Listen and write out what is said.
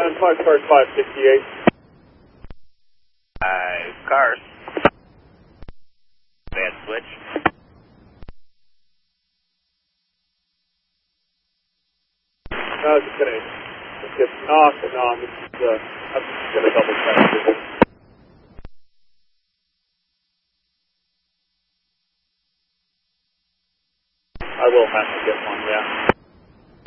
5 cars 568. Cars. Bad switch. No, it's just gonna get knocked, and I'm just gonna double check. I will have to get one, yeah.